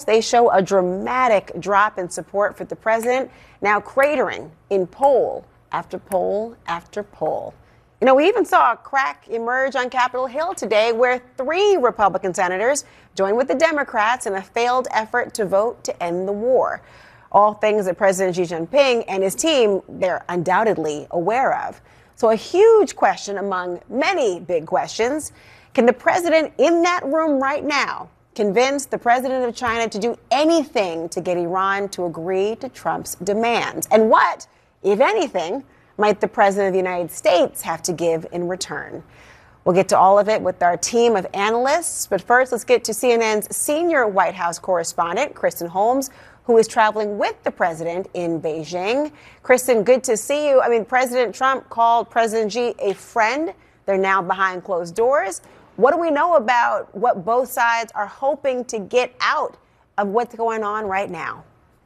they show a dramatic drop in support for the president, now cratering in poll after poll after poll. You know, we even saw a crack emerge on Capitol Hill today where 3 Republican senators joined with the Democrats in a failed effort to vote to end the war. All things that President Xi Jinping and his team, they're undoubtedly aware of. So a huge question among many big questions. Can the president in that room right now convince the president of China to do anything to get Iran to agree to Trump's demands? And what, if anything, might the president of the United States have to give in return? We'll get to all of it with our team of analysts. But first, let's get to CNN's senior White House correspondent, Kristen Holmes, who is traveling with the president in Beijing. Kristen, good to see you. I mean, President Trump called President Xi a friend. They're now behind closed doors. What do we know about what both sides are hoping to get out of what's going on right now?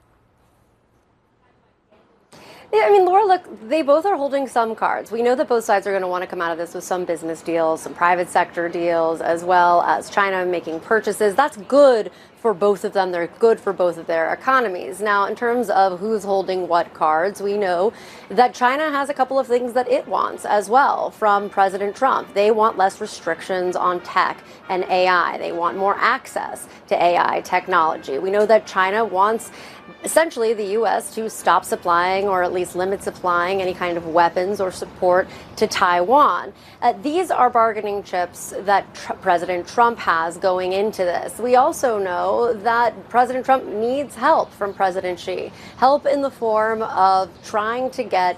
Yeah, I mean, Laura, look, they both are holding some cards. We know that both sides are going to want to come out of this with some business deals, some private sector deals, as well as China making purchases. That's good for both of them. They're good for both of their economies. Now, in terms of who's holding what cards, we know that China has a couple of things that it wants as well from President Trump. They want less restrictions on tech and AI. They want more access to AI technology. We know that China wants essentially the U.S. to stop supplying or at least limit supplying any kind of weapons or support to Taiwan. These are bargaining chips that President Trump has going into this. We also know that President Trump needs help from President Xi, help in the form of trying to get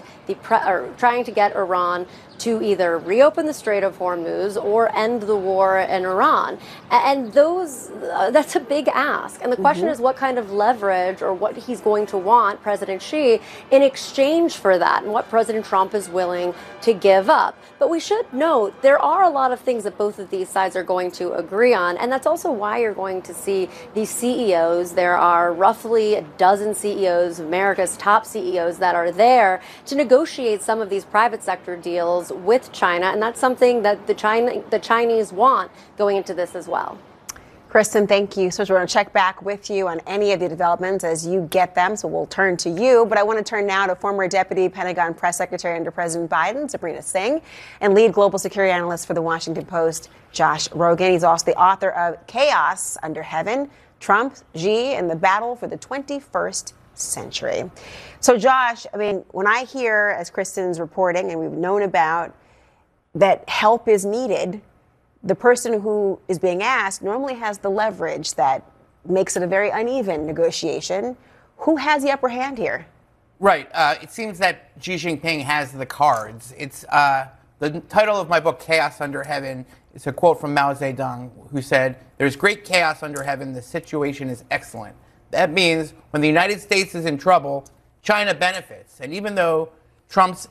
Iran to either reopen the Strait of Hormuz or end the war in Iran. And that's a big ask. And the question is what kind of leverage or what he's going to want, President Xi, in exchange for that, and what President Trump is willing to give up. But we should note there are a lot of things that both of these sides are going to agree on. And that's also why you're going to see these CEOs. There are roughly a dozen CEOs, America's top CEOs, that are there to negotiate some of these private sector deals with China. And that's something that the Chinese want going into this as well. Kristen, thank you. So we're going to check back with you on any of the developments as you get them. So we'll turn to you. But I want to turn now to former Deputy Pentagon Press Secretary under President Biden, Sabrina Singh, and lead global security analyst for the Washington Post, Josh Rogin. He's also the author of Chaos Under Heaven, Trump, Xi, and the Battle for the 21st Century. So, Josh, I mean, when I hear, as Kristen's reporting, and we've known about, that help is needed, the person who is being asked normally has the leverage that makes it a very uneven negotiation. Who has the upper hand here? Right. It seems that Xi Jinping has the cards. It's the title of my book, Chaos Under Heaven, is a quote from Mao Zedong, who said, "There's great chaos under heaven. The situation is excellent." That means when the United States is in trouble, China benefits. And even though Trump's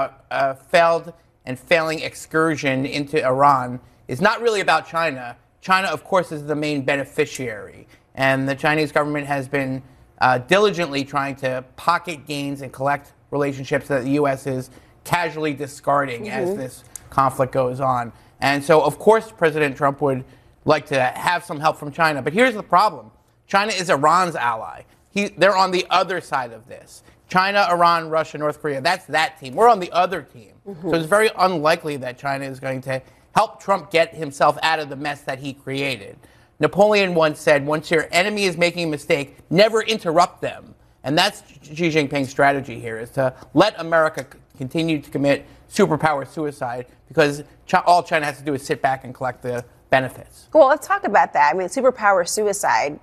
failed and failing excursion into Iran is not really about China, China, of course, is the main beneficiary. And the Chinese government has been diligently trying to pocket gains and collect relationships that the U.S. is casually discarding as this conflict goes on. And so, of course, President Trump would like to have some help from China. But here's the problem. China is Iran's ally. They're on the other side of this. China, Iran, Russia, North Korea, that's that team. We're on the other team. So it's very unlikely that China is going to help Trump get himself out of the mess that he created. Napoleon once said, once your enemy is making a mistake, never interrupt them. And that's Xi Jinping's strategy here, is to let America continue to commit superpower suicide because all China has to do is sit back and collect the benefits. Well, let's talk about that. I mean, superpower suicide,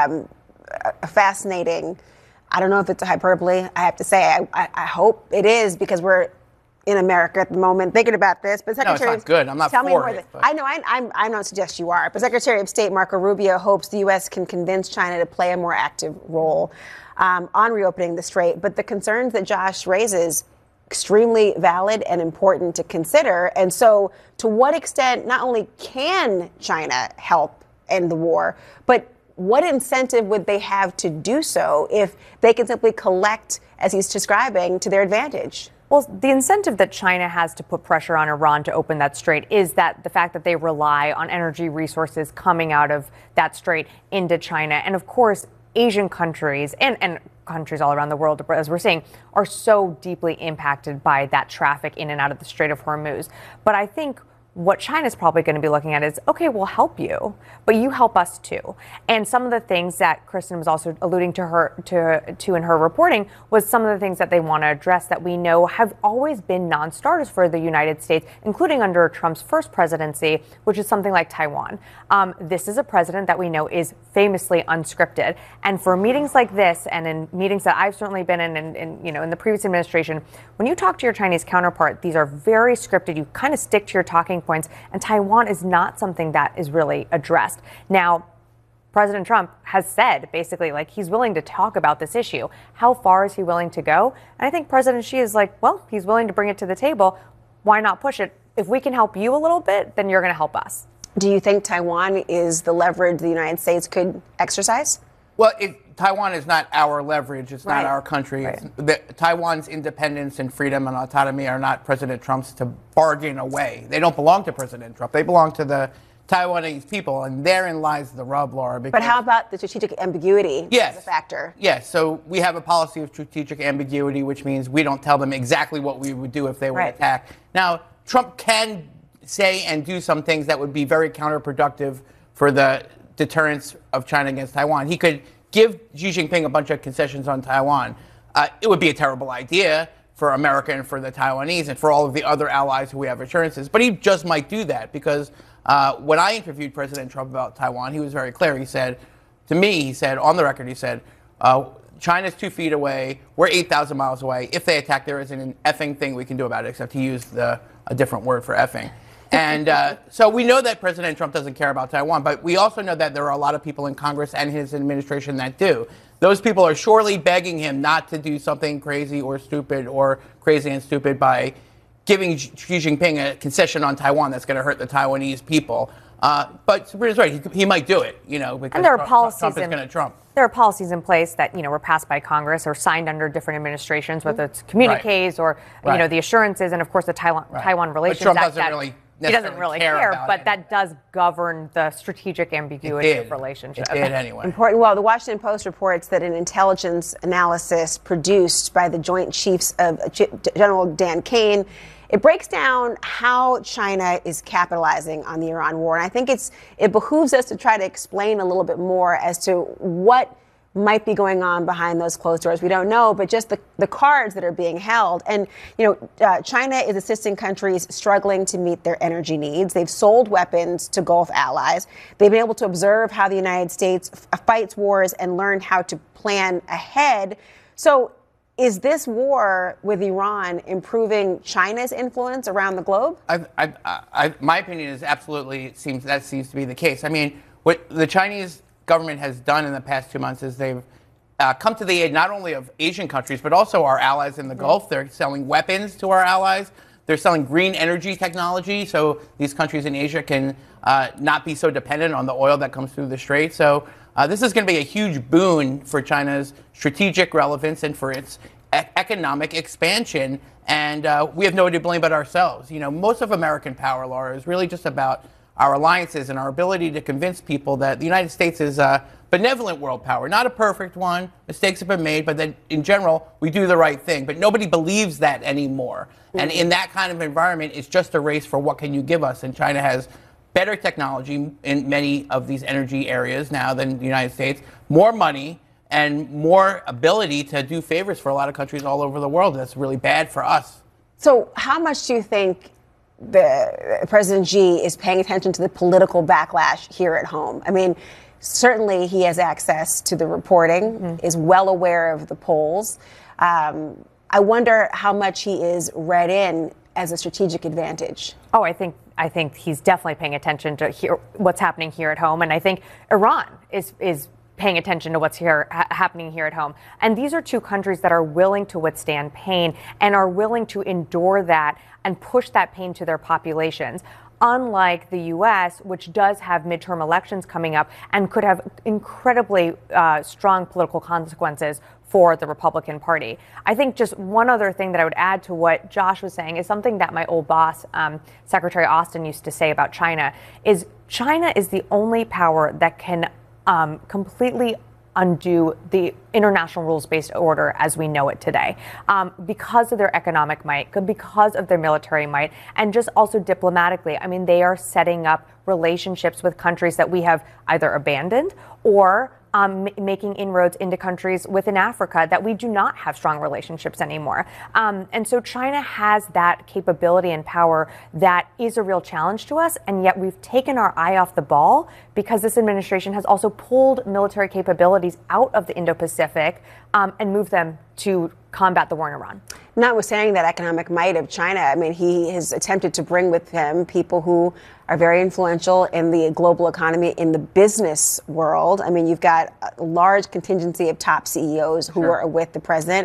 fascinating. I don't know if it's a hyperbole. I have to say, I hope it is, because we're in America at the moment thinking about this. But Secretary, no, it's not good. I'm not for it. I know. I don't suggest you are. But Secretary of State Marco Rubio hopes the U.S. can convince China to play a more active role on reopening the strait. But the concerns that Josh raises, extremely valid and important to consider. And so, to what extent not only can China help end the war, but what incentive would they have to do so if they can simply collect, as he's describing, to their advantage? Well, the incentive that China has to put pressure on Iran to open that strait is that the fact that they rely on energy resources coming out of that strait into China. And of course, Asian countries and countries all around the world, as we're seeing, are so deeply impacted by that traffic in and out of the Strait of Hormuz. But I think what China's probably going to be looking at is, okay, we'll help you, but you help us too. And some of the things that Kristen was also alluding to in her reporting was some of the things that they want to address that we know have always been non-starters for the United States, including under Trump's first presidency, which is something like Taiwan. This is a president that we know is famously unscripted. And for meetings like this, and in meetings that I've certainly been in the previous administration, when you talk to your Chinese counterpart, these are very scripted. You kind of stick to your talking points, and Taiwan is not something that is really addressed. Now, President Trump has said basically like he's willing to talk about this issue. How far is he willing to go? And I think President Xi is like, well, he's willing to bring it to the table. Why not push it? If we can help you a little bit, then you're going to help us. Do you think Taiwan is the leverage the United States could exercise? Well, Taiwan is not our leverage. It's Right. not our country. Right. Taiwan's independence and freedom and autonomy are not President Trump's to bargain away. They don't belong to President Trump. They belong to the Taiwanese people, and therein lies the rub, Laura. But how about the strategic ambiguity as a factor? Yes, so we have a policy of strategic ambiguity, which means we don't tell them exactly what we would do if they were Right. attacked. Now, Trump can say and do some things that would be very counterproductive for the deterrence of China against Taiwan. He could give Xi Jinping a bunch of concessions on Taiwan. It would be a terrible idea for America and for the Taiwanese and for all of the other allies who we have assurances. But he just might do that because when I interviewed President Trump about Taiwan, he was very clear. He said, to me, he said, on the record, he said, China's 2 feet away. We're 8,000 miles away. If they attack, there isn't an effing thing we can do about it, except he used a different word for effing. And so we know that President Trump doesn't care about Taiwan, but we also know that there are a lot of people in Congress and his administration that do. Those people are surely begging him not to do something crazy or stupid or crazy and stupid by giving Xi Jinping a concession on Taiwan that's going to hurt the Taiwanese people. But Sabrina's right. He might do it, because And there are policies Trump is going to Trump. There are policies in place that, were passed by Congress or signed under different administrations, whether it's communiques or, the assurances and, of course, the Taiwan Relations Trump Act. He doesn't really care, but that does govern the strategic ambiguity of relationship. It did anyway. Important. Well, the Washington Post reports that an intelligence analysis produced by the Joint Chiefs of General Dan Kane, it breaks down how China is capitalizing on the Iran war. And I think it behooves us to try to explain a little bit more as to what might be going on behind those closed doors. We don't know, but just the cards that are being held. And, China is assisting countries struggling to meet their energy needs. They've sold weapons to Gulf allies. They've been able to observe how the United States fights wars and learn how to plan ahead. So is this war with Iran improving China's influence around the globe? My opinion is absolutely seems to be the case. I mean, what the Chinese government has done in the past 2 months is they've come to the aid not only of Asian countries, but also our allies in the Gulf. They're selling weapons to our allies. They're selling green energy technology so these countries in Asia can not be so dependent on the oil that comes through the strait. So this is going to be a huge boon for China's strategic relevance and for its economic expansion. And we have nobody to blame but ourselves. Most of American power, Laura, is really just about our alliances and our ability to convince people that the United States is a benevolent world power, not a perfect one. Mistakes have been made, but that in general, we do the right thing. But nobody believes that anymore. Mm-hmm. And in that kind of environment, it's just a race for what can you give us. And China has better technology in many of these energy areas now than the United States, more money, and more ability to do favors for a lot of countries all over the world. That's really bad for us. So how much do you think the President Xi is paying attention to the political backlash here at home? I mean, certainly he has access to the reporting, is well aware of the polls. I wonder how much he is read in as a strategic advantage. Oh, I think he's definitely paying attention to what's happening here at home. And I think Iran is paying attention to what's happening here at home. And these are two countries that are willing to withstand pain and are willing to endure that and push that pain to their populations. unlike the U.S., which does have midterm elections coming up and could have incredibly strong political consequences for the Republican Party. I think just one other thing that I would add to what Josh was saying is something that my old boss, Secretary Austin, used to say about China is the only power that can completely undo the international rules-based order as we know it today, because of their economic might, because of their military might, and just also diplomatically. I mean, they are setting up relationships with countries that we have either abandoned or making inroads into countries within Africa that we do not have strong relationships anymore. And so China has that capability and power that is a real challenge to us, and yet we've taken our eye off the ball because this administration has also pulled military capabilities out of the Indo-Pacific and moved them to combat the war in Iran. Notwithstanding that economic might of China, I mean, he has attempted to bring with him people who are very influential in the global economy, in the business world. I mean, you've got a large contingency of top CEOs who are with the president.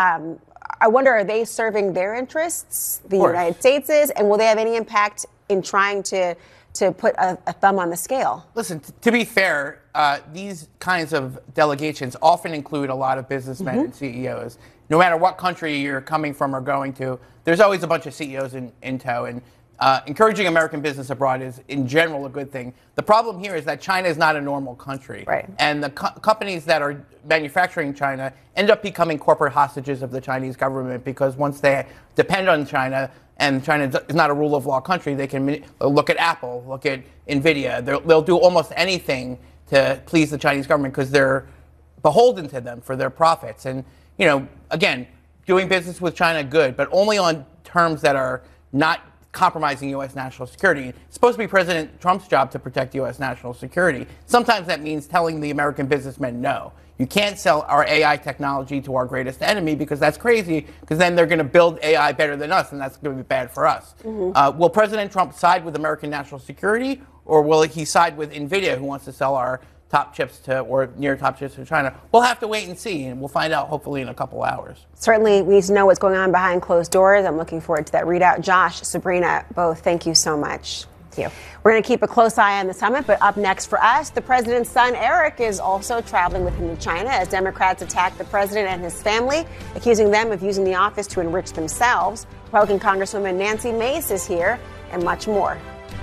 I wonder, are they serving their interests, the United States is, and will they have any impact in trying to put a thumb on the scale? Listen, to be fair, these kinds of delegations often include a lot of businessmen and CEOs. No matter what country you're coming from or going to, there's always a bunch of CEOs in tow. And encouraging American business abroad is, in general, a good thing. The problem here is that China is not a normal country. Right. And the companies that are manufacturing in China end up becoming corporate hostages of the Chinese government, because once they depend on China, and China is not a rule of law country, they can look at Apple, look at NVIDIA. They'll do almost anything to please the Chinese government because they're beholden to them for their profits. And, you know, again, doing business with China, good, but only on terms that are not compromising U.S. national security. It's supposed to be President Trump's job to protect U.S. national security. Sometimes that means telling the American businessmen no. You can't sell our AI technology to our greatest enemy, because that's crazy, because then they're going to build AI better than us, and that's going to be bad for us. Will President Trump side with American national security, or will he side with NVIDIA, who wants to sell our top chips to, or near top chips to China? We'll have to wait and see, and we'll find out hopefully in a couple hours. Certainly, we need to know what's going on behind closed doors. I'm looking forward to that readout. Josh, Sabrina, both, thank you so much. Thank you. We're going to keep a close eye on the summit, but up next for us, the president's son, Eric, is also traveling with him to China as Democrats attack the president and his family, accusing them of using the office to enrich themselves. Republican Congresswoman Nancy Mace is here, and much more.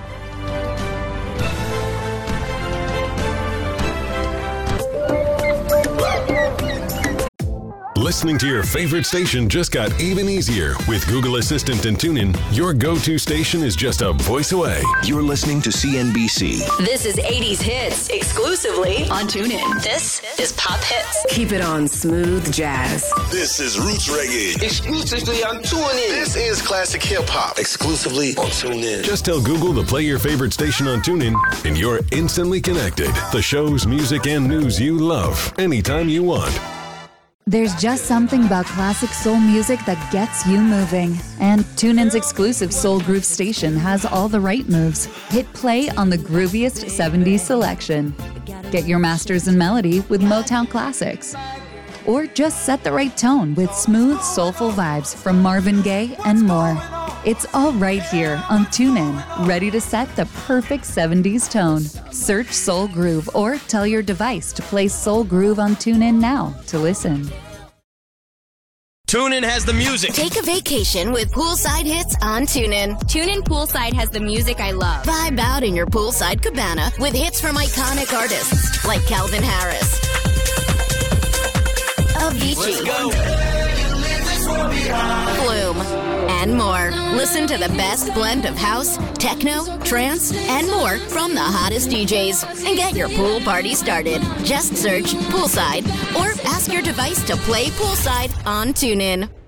Listening to your favorite station just got even easier. With Google Assistant and TuneIn, your go-to station is just a voice away. You're listening to CNBC. This is 80s Hits, exclusively on TuneIn. This is Pop Hits. Keep it on smooth jazz. This is Roots Reggae. Exclusively on TuneIn. This is classic hip-hop. Exclusively on TuneIn. Just tell Google to play your favorite station on TuneIn, and you're instantly connected. The shows, music, and news you love, anytime you want. There's just something about classic soul music that gets you moving. And TuneIn's exclusive Soul Groove station has all the right moves. Hit play on the grooviest 70s selection. Get your masters in melody with Motown classics. Or just set the right tone with smooth, soulful vibes from Marvin Gaye and more. It's all right here on TuneIn, ready to set the perfect 70s tone. Search Soul Groove or tell your device to play Soul Groove on TuneIn now to listen. TuneIn has the music. Take a vacation with Poolside Hits on TuneIn. TuneIn Poolside has the music I love. Vibe out in your poolside cabana with hits from iconic artists like Calvin Harris, Avicii, Flume, and more. Listen to the best blend of house, techno, trance, and more from the hottest DJs. And get your pool party started. Just search Poolside or ask your device to play Poolside on TuneIn.